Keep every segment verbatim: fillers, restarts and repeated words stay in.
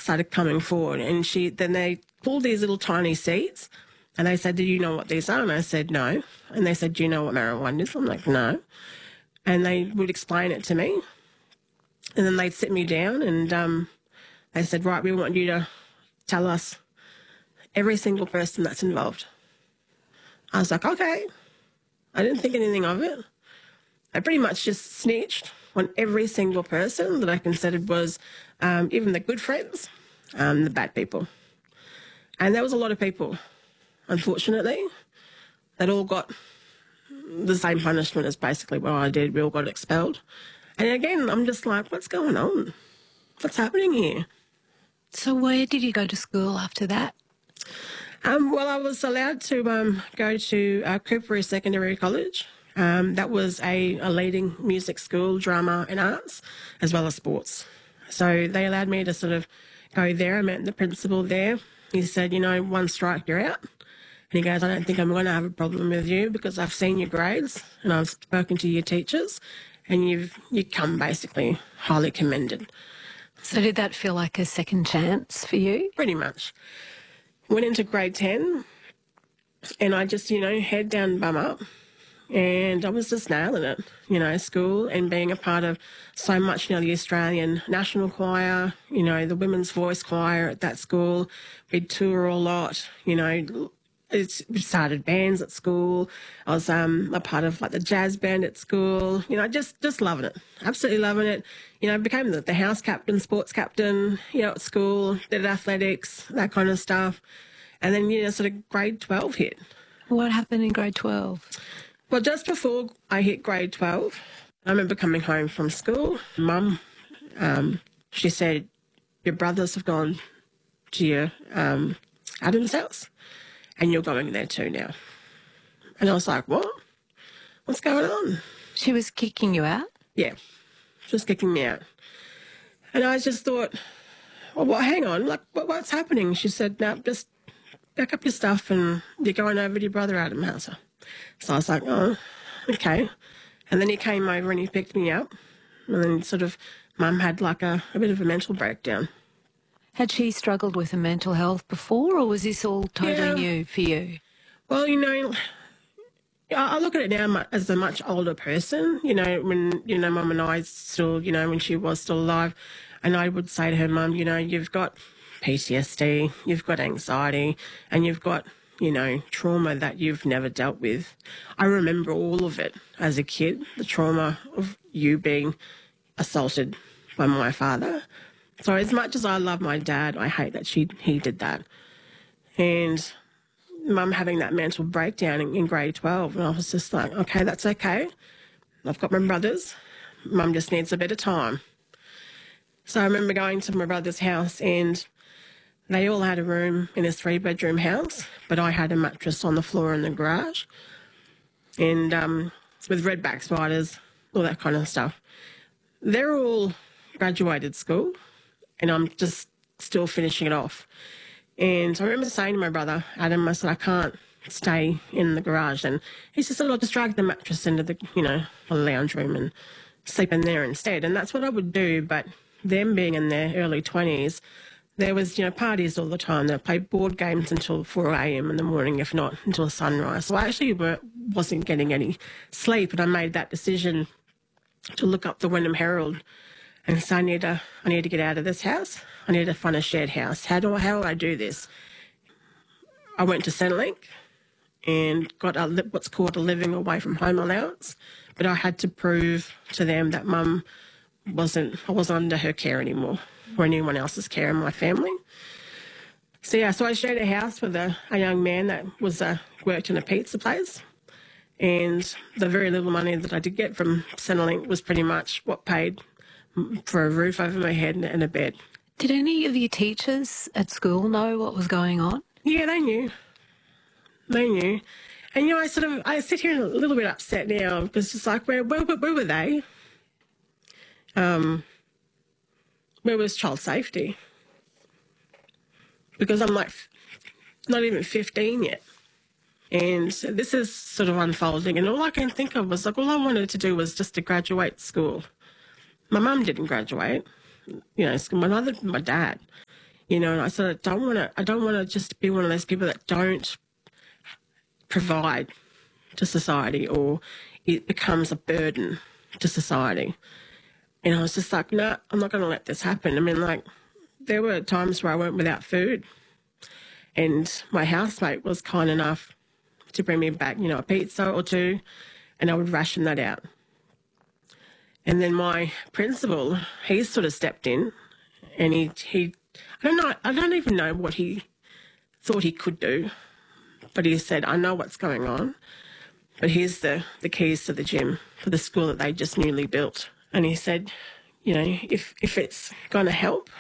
started coming forward, and she then they pulled these little tiny seeds, and they said, "Do you know what these are?" And I said, "No." And they said, "Do you know what marijuana is?" I'm like, "No." And they would explain it to me, and then they'd sit me down, and um, they said, "Right, we want you to tell us every single person that's involved." I was like, "Okay." I didn't think anything of it. I pretty much just snitched on every single person that I considered was um, even the good friends, um, the bad people. And there was a lot of people, unfortunately, that all got the same punishment as basically what I did. We all got expelled. And again, I'm just like, what's going on? What's happening here? So where did you go to school after that? Um, well, I was allowed to um, go to uh, Cooperee Secondary College. Um, that was a, a leading music school, drama and arts, as well as sports. So they allowed me to sort of go there. I met the principal there. He said, "You know, one strike, you're out." And he goes, "I don't think I'm going to have a problem with you because I've seen your grades and I've spoken to your teachers and you've you come basically highly commended." So did that feel like a second chance for you? Pretty much. Went into grade ten and I just, you know, head down, bum up. And I was just nailing it, you know, school and being a part of so much, you know, the Australian National Choir, you know, the Women's Voice Choir at that school. We'd tour a lot, you know, it's, we started bands at school. I was um, a part of like the jazz band at school, you know, just, just loving it, absolutely loving it. You know, I became the, the house captain, sports captain, you know, at school, did athletics, that kind of stuff. And then, you know, sort of grade twelve hit. What happened in grade twelve? Well, just before I hit grade twelve, I remember coming home from school. Mum, um, she said, "Your brothers have gone to your um, Adam's house and you're going there too now." And I was like, "What? What's going on?" She was kicking you out? Yeah, she was kicking me out. And I just thought, well, well hang on, like, what, what's happening? She said, "No, just pack up your stuff and you're going over to your brother Adam's house." So I was like, "Oh, okay." And then he came over and he picked me up. And then sort of Mum had like a, a bit of a mental breakdown. Had she struggled with her mental health before, or was this all totally Yeah. new for you? Well, you know, I I look at it now mu- as a much older person. You know, when, you know, Mum and I still, you know, when she was still alive, and I would say to her, "Mum, you know, you've got P T S D, you've got anxiety, and you've got, you know, trauma that you've never dealt with." I remember all of it as a kid, the trauma of you being assaulted by my father. So as much as I love my dad, I hate that she he did that. And Mum having that mental breakdown in, in grade twelve, and I was just like, okay, that's okay. I've got my brothers. Mum just needs a bit of time. So I remember going to my brother's house and they all had a room in a three-bedroom house, but I had a mattress on the floor in the garage and um, with redback spiders, all that kind of stuff. They're all graduated school and I'm just still finishing it off. And I remember saying to my brother, Adam, I said, "I can't stay in the garage." And he just said, "I'll just drag the mattress into the, you know, the lounge room and sleep in there instead." And that's what I would do. But them being in their early twenties, there was, you know, parties all the time. They played board games until four a.m. in the morning, if not until sunrise. So I actually were, wasn't getting any sleep, and I made that decision to look up the Wyndham Herald and say, I need to, I need to get out of this house. I need to find a shared house. How do I, how do I do this? I went to Centrelink and got a, what's called a living away from home allowance, but I had to prove to them that Mum wasn't, I wasn't under her care anymore or anyone else's care in my family. So yeah, so I shared a house with a, a young man that was uh, worked in a pizza place, and the very little money that I did get from Centrelink was pretty much what paid for a roof over my head and a bed. Did any of your teachers at school know what was going on? Yeah, they knew. They knew. And, you know, I sort of, I sit here a little bit upset now because it's like, where, where, where were they? Um, where was child safety? Because I'm like not even fifteen yet. And this is sort of unfolding. And all I can think of was like, all I wanted to do was just to graduate school. My mum didn't graduate. You know, my mother, my dad. You know, and I said, I don't want to, I don't want to just be one of those people that don't provide to society, or it becomes a burden to society. And I was just like, no, I'm not going to let this happen. I mean, like, there were times where I went without food, and my housemate was kind enough to bring me back, you know, a pizza or two, and I would ration that out. And then my principal, he sort of stepped in, and he, he, I don't know, I don't even know what he thought he could do, but he said, I know what's going on, but here's the, the keys to the gym for the school that they just newly built. And he said, you know, if, if it's going to help,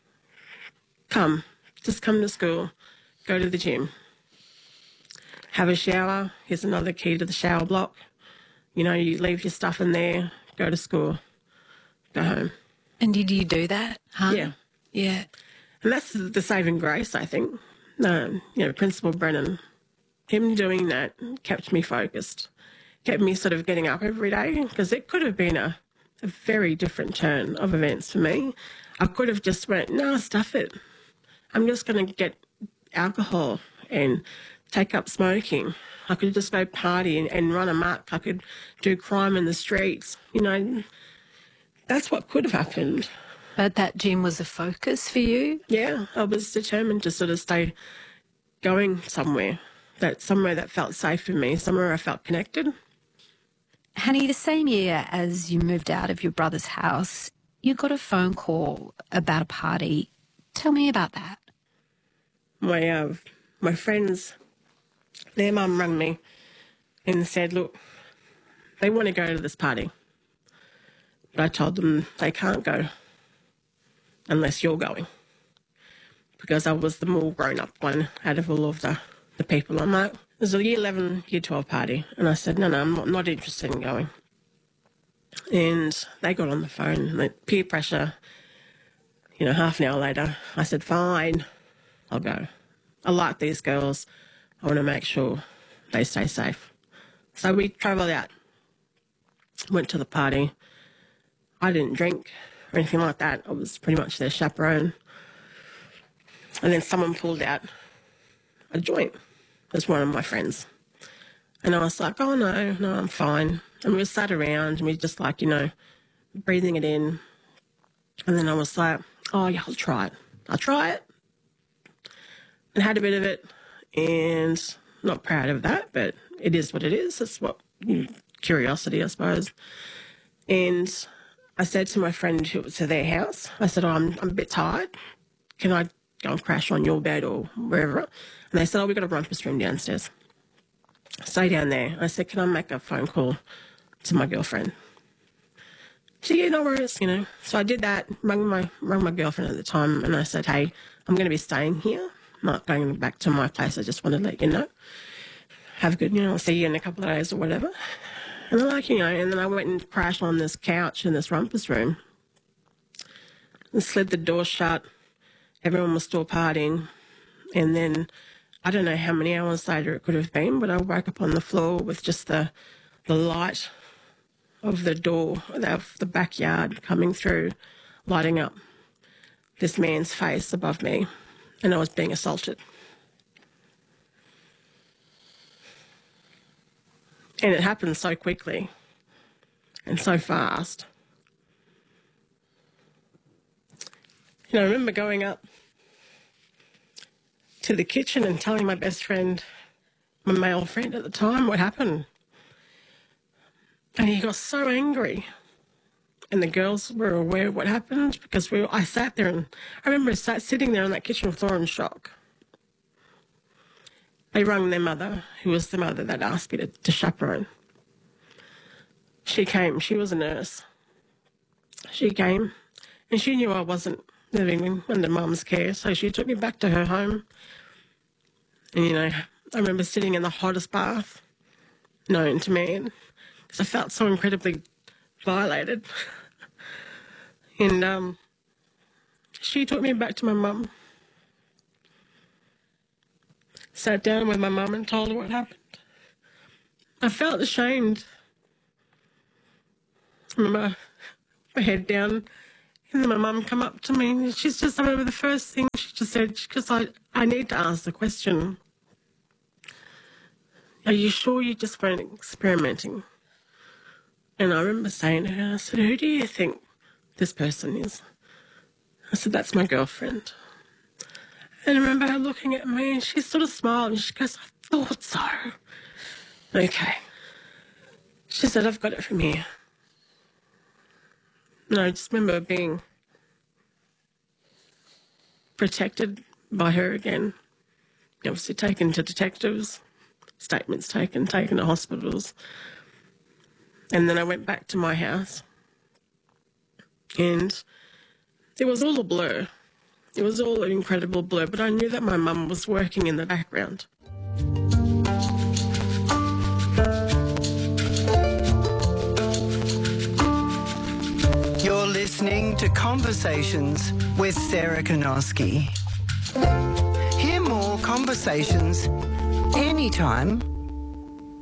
come, just come to school, go to the gym, have a shower. Here's another key to the shower block. You know, you leave your stuff in there, go to school, go home. And did you do that? Huh? Yeah. Yeah. And that's the saving grace, I think. Um, you know, Principal Brennan, him doing that kept me focused, kept me sort of getting up every day, because it could have been a, a very different turn of events for me. I could have just went, no, stuff it. I'm just going to get alcohol and take up smoking. I could just go party and, and run amok. I could do crime in the streets. You know, that's what could have happened. But that gym was a focus for you? Yeah, I was determined to sort of stay going somewhere, that somewhere that felt safe for me, somewhere I felt connected. Hanny, the same year as you moved out of your brother's house, you got a phone call about a party. Tell me about that. My uh, my friends, their mum rang me and said, look, they want to go to this party. But I told them they can't go unless you're going, because I was the more grown-up one out of all of the, the people. I'm like, there's a year eleven, year twelve party. And I said, no, no, I'm not, not interested in going. And they got on the phone, and the peer pressure, you know, half an hour later, I said, fine, I'll go. I like these girls. I want to make sure they stay safe. So we travelled out, went to the party. I didn't drink or anything like that. I was pretty much their chaperone. And then someone pulled out a joint as one of my friends. And I was like, oh, no, no, I'm fine. And we sat around and we just like, you know, breathing it in. And then I was like, oh, yeah, I'll try it. I'll try it. And had a bit of it, and not proud of that, but it is what it is. It's what, you know, curiosity, I suppose. And I said to my friend who was to their house, I said, oh, I'm, I'm a bit tired. Can I go and crash on your bed or wherever? And they said, oh, we've got a rumpus room downstairs. Stay down there. I said, can I make a phone call to my girlfriend? She said, yeah, no worries, you know. So I did that, rang my, rang my girlfriend at the time, and I said, hey, I'm going to be staying here. I'm not going back to my place. I just want to let you know. Have a good, you know, I'll see you in a couple of days or whatever. And I'm like, you know, and then I went and crashed on this couch in this rumpus room and slid the door shut. Everyone was still partying. And then I don't know how many hours later it could have been, but I woke up on the floor with just the the light of the door, of the backyard coming through, lighting up this man's face above me, and I was being assaulted. And it happened so quickly and so fast. You know, I remember going up to the kitchen and telling my best friend, my male friend at the time, what happened. And he got so angry. And the girls were aware of what happened, because we were, I sat there and I remember sat, sitting there on that kitchen floor in shock. They rang their mother, who was the mother that asked me to, to chaperone. She came. She was a nurse. She came, and she knew I wasn't living under Mum's care, so she took me back to her home. And, you know, I remember sitting in the hottest bath known to man, because I felt so incredibly violated. And um, she took me back to my mum. Sat down with my mum and told her what happened. I felt ashamed. I remember my head down And then my mum come up to me and she's just, I remember the first thing she just said, because I, I need to ask the question, are you sure you just weren't experimenting? And I remember saying to her, I said, who do you think this person is? I said, that's my girlfriend. And I remember her looking at me and she sort of smiled and she goes, I thought so. Okay. She said, I've got it from here. And I just remember being protected by her again. Obviously taken to detectives, statements taken, taken to hospitals. And then I went back to my house. And it was all a blur. It was all an incredible blur, but I knew that my mum was working in the background. You're listening to Conversations with Sarah Kanoski. Hear more conversations anytime